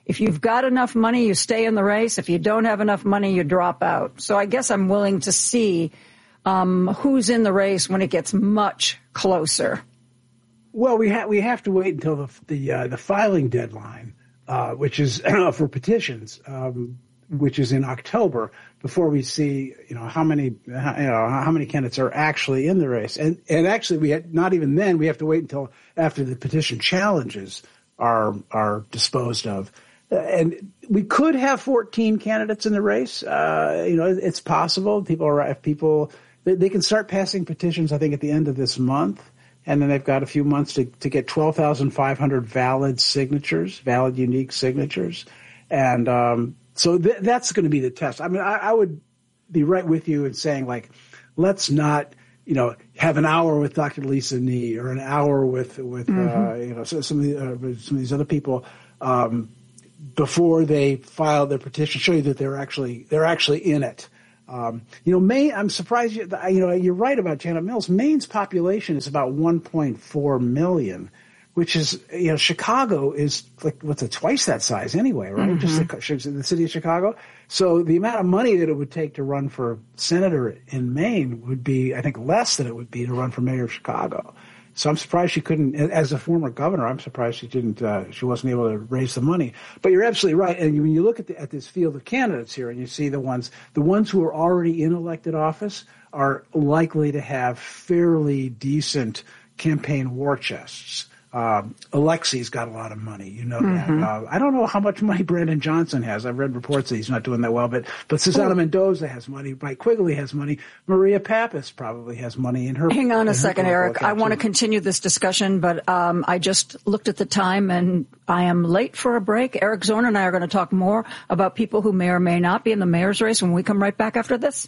If you've got enough money, you stay in the race. If you don't have enough money, you drop out. So I guess I'm willing to see um, who's in the race when it gets much closer. Well, we have we have to wait until the the, uh, the filing deadline, uh, which is for petitions, um, which is in October, before we see you know how many you know how many candidates are actually in the race. And and actually, we had, not even then. We have to wait until after the petition challenges are are disposed of. And we could have fourteen candidates in the race. Uh, you know, it's possible. People are, if people, they, they can start passing petitions, I think, at the end of this month. And then they've got a few months to, to get twelve thousand five hundred valid signatures, valid, unique signatures. And um, so th- that's going to be the test. I mean, I, I would be right with you in saying, like, let's not, you know, have an hour with Doctor Lisa Nee or an hour with, with mm-hmm. uh, you know, some of, the, uh, some of these other people. Um, before they file their petition, show you that they're actually they're actually in it. Um, you know, Maine. I'm surprised. You, you know, you're right about Janet Mills. Maine's population is about one point four million, which is you know Chicago is like what's it twice that size anyway, right? Mm-hmm. Just the, the city of Chicago. So the amount of money that it would take to run for senator in Maine would be, I think, less than it would be to run for mayor of Chicago. So I'm surprised she couldn't, as a former governor, I'm surprised she didn't, uh, she wasn't able to raise the money. But you're absolutely right. And when you look at, the, at this field of candidates here and you see the ones, the ones who are already in elected office are likely to have fairly decent campaign war chests. Um, Alexi's got a lot of money, you know mm-hmm. that. Uh, I don't know how much money Brandon Johnson has. I've read reports that he's not doing that well, but, but Susana oh. Mendoza has money. Mike Quigley has money. Maria Pappas probably has money in her. Hang on a second, Eric. I want to too. continue this discussion, but, um, I just looked at the time and I am late for a break. Eric Zorn and I are going to talk more about people who may or may not be in the mayor's race when we come right back after this.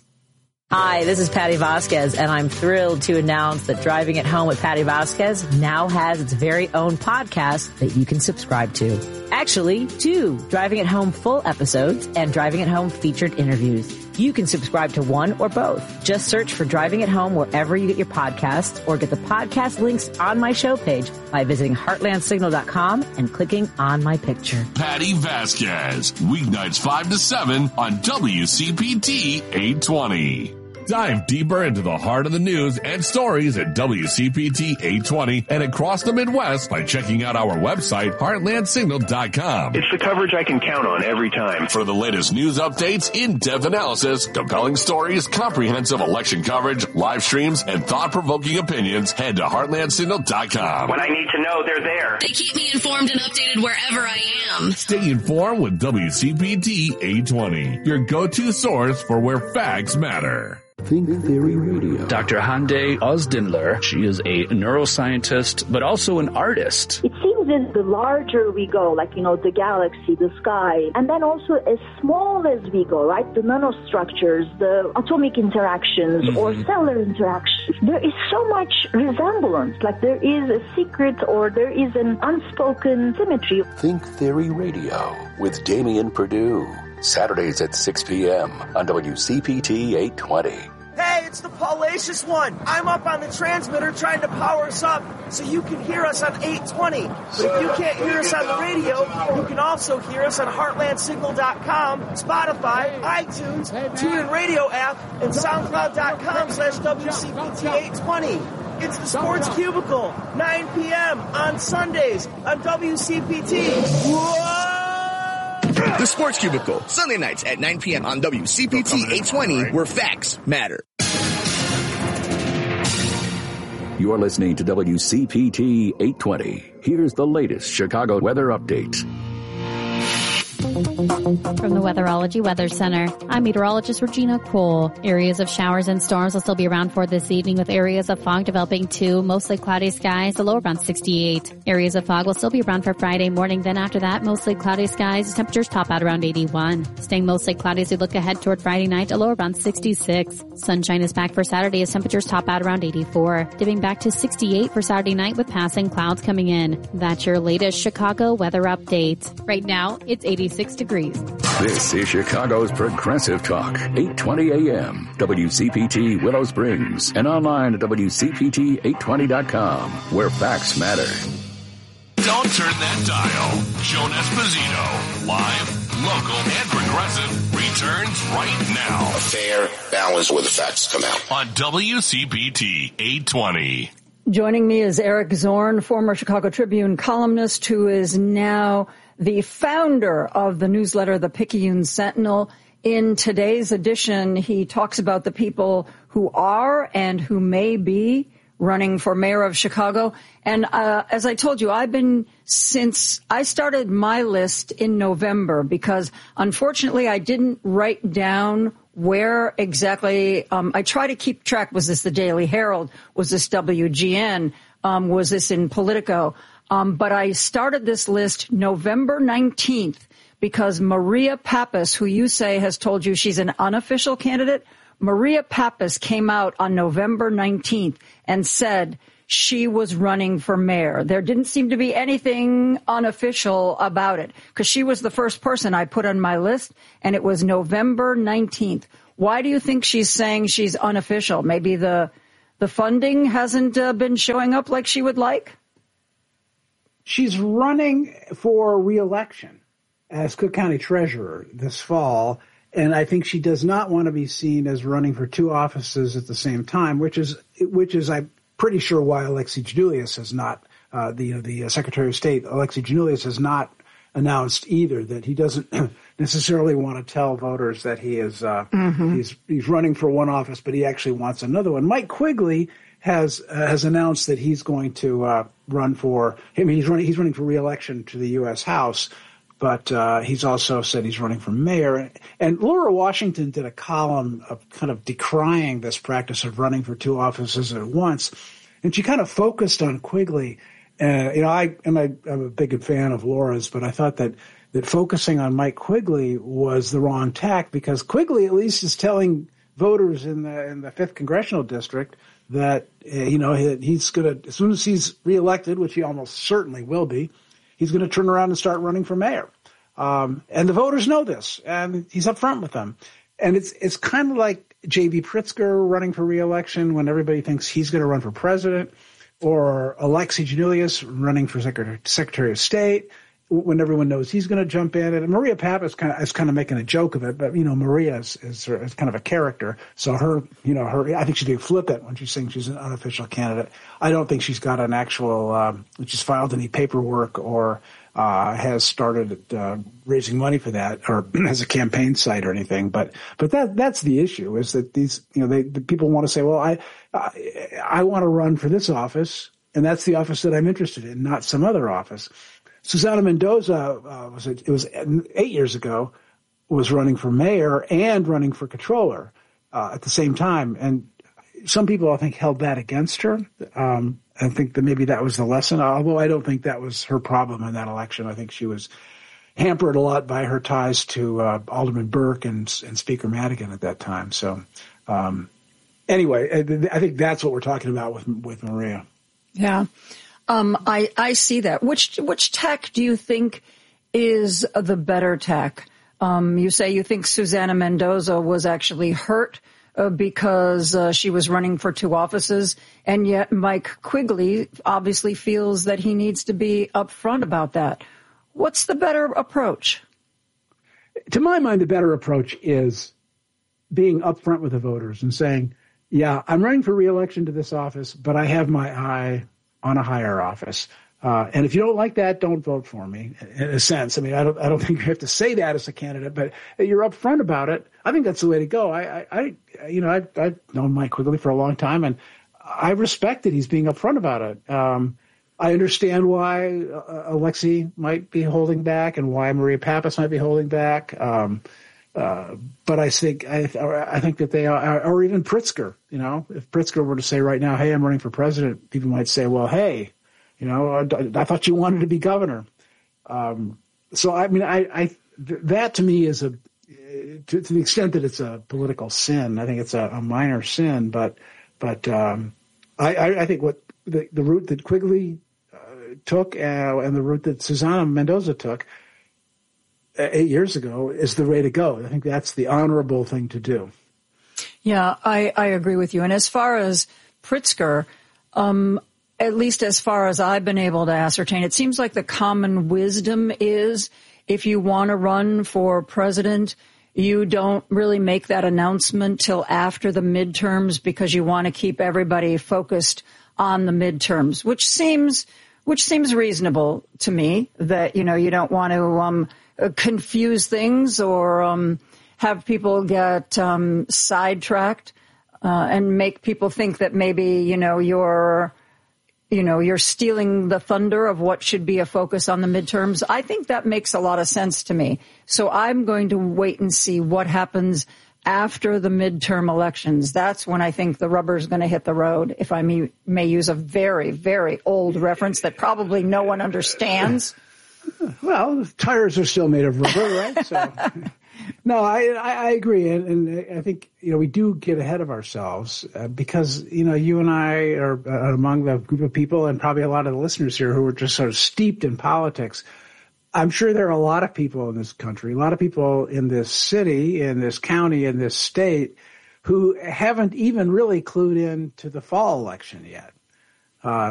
Hi, this is Patty Vasquez, and I'm thrilled to announce that Driving at Home with Patty Vasquez now has its very own podcast that you can subscribe to. Actually, two Driving at Home full episodes and Driving at Home featured interviews. You can subscribe to one or both. Just search for Driving at Home wherever you get your podcasts, or get the podcast links on my show page by visiting heartland signal dot com and clicking on my picture. Patty Vasquez, weeknights five to seven on W C P T eight twenty. Dive deeper into the heart of the news and stories at W C P T eight twenty and across the Midwest by checking out our website, heartland signal dot com. It's the coverage I can count on every time. For the latest news updates, in-depth analysis, compelling stories, comprehensive election coverage, live streams, and thought-provoking opinions, head to heartland signal dot com. When I need to know, they're there. They keep me informed and updated wherever I am. Stay informed with W C P T eight twenty, your go-to source for where facts matter. Think Theory Radio. Doctor Hande Ozdinler, she is a neuroscientist, but also an artist. It seems that the larger we go, like, you know, the galaxy, the sky, and then also as small as we go, right, the nanostructures, the atomic interactions mm-hmm. or cellular interactions, there is so much resemblance, like there is a secret or there is an unspoken symmetry. Think Theory Radio with Damian Perdue. Saturdays at six p.m. on W C P T eight twenty. Hey, it's the Paulacious One. I'm up on the transmitter trying to power us up so you can hear us on eight twenty. But if you can't hear us on the radio, you can also hear us on heartland signal dot com, Spotify, iTunes, TuneIn Radio app, and soundcloud dot com slash W C P T eight twenty. It's the Sports Cubicle, nine p.m. on Sundays on W C P T. Whoa! The Sports Cubicle, Sunday nights at nine p.m. on W C P T eight twenty, where facts matter. You are listening to W C P T eight twenty. Here's the latest Chicago weather update. From the Weatherology Weather Center, I'm meteorologist Regina Cole. Areas of showers and storms will still be around for this evening, with areas of fog developing too. Mostly cloudy skies, the low around sixty-eight. Areas of fog will still be around for Friday morning. Then after that, mostly cloudy skies. Temperatures top out around eighty-one. Staying mostly cloudy as we look ahead toward Friday night, a low around sixty-six. Sunshine is back for Saturday as temperatures top out around eighty-four. Dipping back to sixty-eight for Saturday night with passing clouds coming in. That's your latest Chicago weather update. Right now, it's eighty-six degrees. This is Chicago's Progressive Talk, eight twenty a.m. W C P T Willow Springs, and online at W C P T eight twenty dot com, where facts matter. Don't turn that dial. Joan Esposito, live, local, and progressive, returns right now. A fair, balance where the facts come out. On W C P T eight twenty. Joining me is Eric Zorn, former Chicago Tribune columnist who is now the founder of the newsletter, The Picayune Sentinel. In today's edition, he talks about the people who are and who may be running for mayor of Chicago. And uh, as I told you, I've been since I started my list in November because unfortunately I didn't write down where exactly. Um, I try to keep track. Was this the Daily Herald? Was this W G N? Um, was this in Politico? Um, but I started this list November nineteenth because Maria Pappas, who you say has told you she's an unofficial candidate, Maria Pappas came out on November nineteenth and said she was running for mayor. There didn't seem to be anything unofficial about it because she was the first person I put on my list, and it was November nineteenth. Why do you think she's saying she's unofficial? Maybe the the funding hasn't uh, been showing up like she would like? She's running for re-election as Cook County Treasurer this fall. And I think she does not want to be seen as running for two offices at the same time, which is, which is, I'm pretty sure why Alexi Giannoulias has not, uh, the, the Secretary of State, Alexi Giannoulias has not announced either that he doesn't necessarily want to tell voters that he is, uh, mm-hmm. he's, he's running for one office, but he actually wants another one. Mike Quigley has, uh, has announced that he's going to, uh, run for, I mean, he's running, he's running for re-election to the U S House. But uh, he's also said he's running for mayor. And Laura Washington did a column of kind of decrying this practice of running for two offices at once. And she kind of focused on Quigley. Uh, you know, I, and I, I'm a big fan of Laura's, but I thought that, that focusing on Mike Quigley was the wrong tack because Quigley at least is telling voters in the in the fifth Congressional District that, uh, you know, he, he's going to, as soon as he's reelected, which he almost certainly will be, he's going to turn around and start running for mayor. Um, and the voters know this, and he's up front with them. And it's it's kind of like J B Pritzker running for re-election when everybody thinks he's going to run for president, or Alexi Giannoulias running for Secretary, Secretary of State when everyone knows he's going to jump in. And Maria Pappas kind of is kind of making a joke of it, but you know Maria is, is, is kind of a character, so her you know her I think she's being flippant when she's saying she's an unofficial candidate. I don't think she's got an actual um, she's filed any paperwork or uh, has started uh, raising money for that or has a campaign site or anything. But but that that's the issue is that these you know they the people want to say, well, I I, I want to run for this office, and that's the office that I'm interested in, not some other office. Susana Mendoza uh, was it was eight years ago was running for mayor and running for controller uh, at the same time, and some people I think held that against her. Um, I think that maybe that was the lesson. Although I don't think that was her problem in that election. I think she was hampered a lot by her ties to uh, Alderman Burke and, and Speaker Madigan at that time. So um, anyway, I, I think that's what we're talking about with with Maria. Yeah. Um, I, I see that. Which, which tack do you think is the better tack? Um, you say you think Susana Mendoza was actually hurt uh, because uh, she was running for two offices, and yet Mike Quigley obviously feels that he needs to be upfront about that. What's the better approach? To my mind, the better approach is being upfront with the voters and saying, yeah, I'm running for re-election to this office, but I have my eye on a higher office. Uh, and if you don't like that, don't vote for me, in a sense. I mean, I don't, I don't think you have to say that as a candidate, but you're upfront about it. I think that's the way to go. I, I, I you know, I've, I've known Mike Quigley for a long time, and I respect that he's being upfront about it. Um, I understand why uh, Alexi might be holding back and why Maria Pappas might be holding back. Um, Uh, but I think I, I think that they are, or even Pritzker. You know, if Pritzker were to say right now, "Hey, I'm running for president," people might say, "Well, hey, you know, I, I thought you wanted to be governor." Um, so, I mean, I, I that to me is a to, to the extent that it's a political sin. I think it's a, a minor sin, but but um, I, I think what the, the route that Quigley uh, took uh, and the route that Susana Mendoza took eight years ago is the way to go. I think that's the honorable thing to do. Yeah, I, I agree with you. And as far as Pritzker, um, at least as far as I've been able to ascertain, it seems like the common wisdom is if you want to run for president, you don't really make that announcement till after the midterms because you want to keep everybody focused on the midterms, which seems which seems reasonable to me, that, you know, you don't want to um, confuse things or um, have people get um, sidetracked uh, and make people think that maybe, you know, you're, you know, you're stealing the thunder of what should be a focus on the midterms. I think that makes a lot of sense to me. So I'm going to wait and see what happens after the midterm elections. That's when I think the rubber is going to hit the road, if I may, may use a very, very old reference that probably no one understands. Well, tires are still made of rubber, right? So, no, I, I, I agree. And, and I think, you know, we do get ahead of ourselves uh, because, you know, you and I are uh, among the group of people and probably a lot of the listeners here who are just sort of steeped in politics. I'm sure there are a lot of people in this country, a lot of people in this city, in this county, in this state who haven't even really clued in to the fall election yet. Uh,